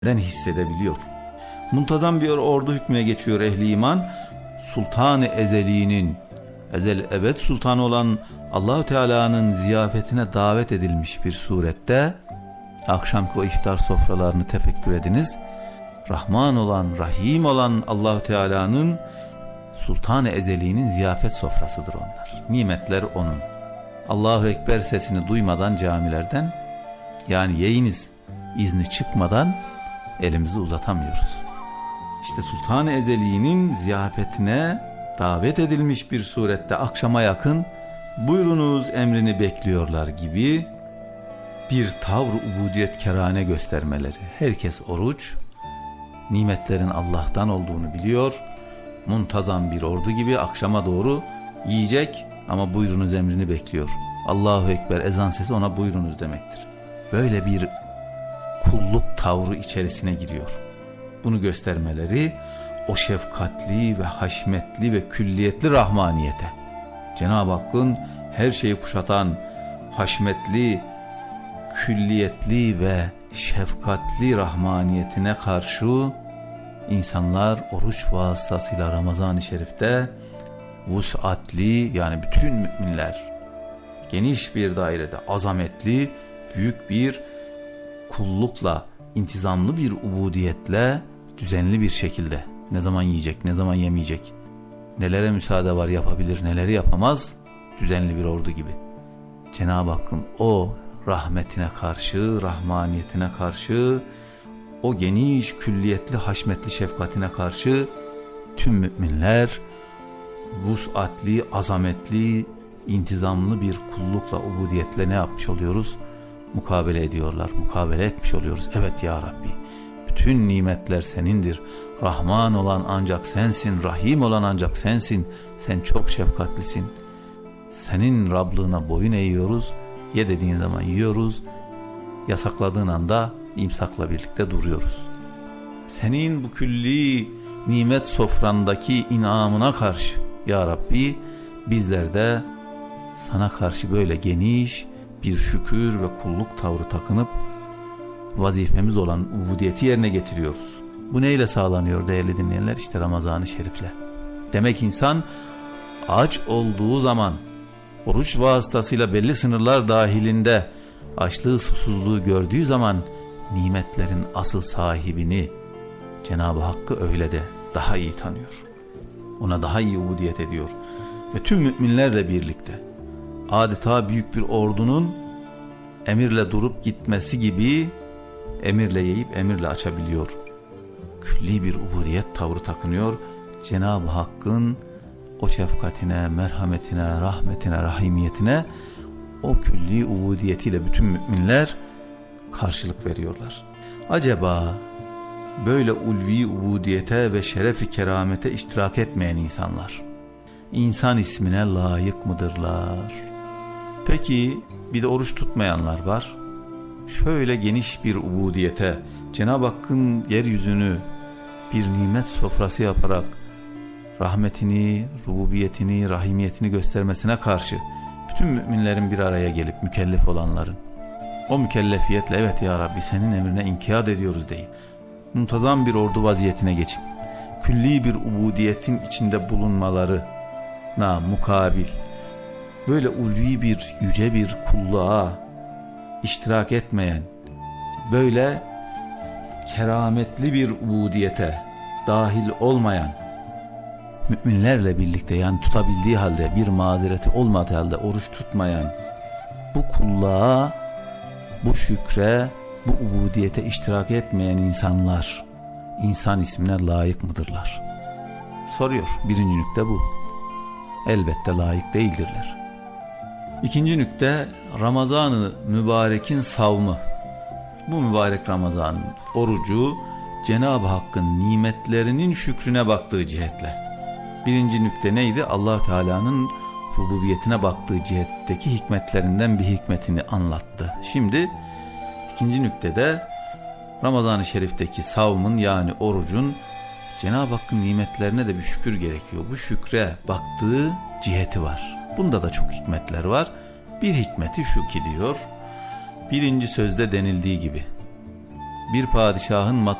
hissedebiliyor. Muntazam bir ordu hükmüne geçiyor ehli iman. Sultan-ı Ezeli'nin, ezel ebed sultanı olan Allah-u Teala'nın ziyafetine davet edilmiş bir surette akşamki o iftar sofralarını tefekkür ediniz. Rahman olan, Rahim olan Allah-u Teala'nın Sultan-ı Ezeli'nin ziyafet sofrasıdır onlar. Nimetler onun. Allahu Ekber sesini duymadan camilerden, yani yayınız izni çıkmadan elimizi uzatamıyoruz. İşte Sultan-ı Ezeli'nin ziyafetine davet edilmiş bir surette akşama yakın buyurunuz emrini bekliyorlar gibi bir tavr-ı ubudiyet kerane göstermeleri. Herkes oruç, nimetlerin Allah'tan olduğunu biliyor. Muntazam bir ordu gibi akşama doğru yiyecek ama buyurunuz emrini bekliyor. Allahu Ekber ezan sesi ona buyurunuz demektir. Böyle bir kulluk tavrı içerisine giriyor. Bunu göstermeleri o şefkatli ve haşmetli ve külliyetli rahmaniyete, Cenab-ı Hakk'ın her şeyi kuşatan haşmetli, külliyetli ve şefkatli rahmaniyetine karşı insanlar oruç vasıtasıyla Ramazan-ı Şerif'te vus'atli, yani bütün müminler geniş bir dairede azametli, büyük bir kullukla, intizamlı bir ubudiyetle, düzenli bir şekilde ne zaman yiyecek, ne zaman yemeyecek, nelere müsaade var yapabilir, neleri yapamaz, düzenli bir ordu gibi. Cenab-ı Hakk'ın o rahmetine karşı, rahmaniyetine karşı, o geniş, külliyetli, haşmetli şefkatine karşı tüm müminler vus'atli, azametli, intizamlı bir kullukla, ubudiyetle ne yapmış oluyoruz? Mukabele ediyorlar, mukabele etmiş oluyoruz. Evet ya Rabbi, bütün nimetler senindir. Rahman olan ancak sensin, Rahim olan ancak sensin. Sen çok şefkatlisin. Senin Rablığına boyun eğiyoruz. Ye dediğin zaman yiyoruz. Yasakladığın anda imsakla birlikte duruyoruz. Senin bu külli nimet sofrandaki inamına karşı ya Rabbi, bizler de sana karşı böyle geniş bir şükür ve kulluk tavrı takınıp vazifemiz olan ubudiyeti yerine getiriyoruz. Bu neyle sağlanıyor değerli dinleyenler? İşte Ramazan-ı Şerif'le. Demek insan aç olduğu zaman, oruç vasıtasıyla belli sınırlar dahilinde açlığı, susuzluğu gördüğü zaman nimetlerin asıl sahibini, Cenab-ı Hakk'ı öyle de daha iyi tanıyor. Ona daha iyi ubudiyet ediyor. Ve tüm müminlerle birlikte adeta büyük bir ordunun emirle durup gitmesi gibi emirle yiyip emirle açabiliyor. Külli bir ubudiyet tavrı takınıyor. Cenab-ı Hakk'ın o şefkatine, merhametine, rahmetine, rahimiyetine o külli ubudiyetiyle bütün müminler karşılık veriyorlar. Acaba böyle ulvi ubudiyete ve şerefi keramete iştirak etmeyen insanlar insan ismine layık mıdırlar? Peki bir de oruç tutmayanlar var. Şöyle geniş bir ubudiyete, Cenab-ı Hakk'ın yeryüzünü bir nimet sofrası yaparak rahmetini, rububiyetini, rahimiyetini göstermesine karşı bütün müminlerin bir araya gelip mükellef olanların o mükellefiyetle evet ya Rabbi senin emrine inkiyat ediyoruz deyip muntazam bir ordu vaziyetine geçip külli bir ubudiyetin içinde bulunmalarına mukabil böyle ulvi bir, yüce bir kulluğa iştirak etmeyen, böyle kerametli bir ubudiyete dahil olmayan müminlerle birlikte, yani tutabildiği halde, bir mazereti olmadığı halde oruç tutmayan bu kulluğa, bu şükre, bu ubudiyete iştirak etmeyen insanlar insan ismine layık mıdırlar? Soruyor. Birinci nükte bu. Elbette layık değildirler. İkinci nükte Ramazan-ı Mübarek'in savmı. Bu mübarek Ramazan'ın orucu Cenab-ı Hakk'ın nimetlerinin şükrüne baktığı cihetle. Birinci nükte neydi? Allah Teala'nın rububiyetine baktığı cihetteki hikmetlerinden bir hikmetini anlattı. Şimdi ikinci nüktede Ramazan-ı Şerif'teki savmın, yani orucun Cenab-ı Hakk'ın nimetlerine de bir şükür gerekiyor. Bu şükre baktığı ciheti var. Bunda da çok hikmetler var. Bir hikmeti şu ki diyor, birinci sözde denildiği gibi bir padişahın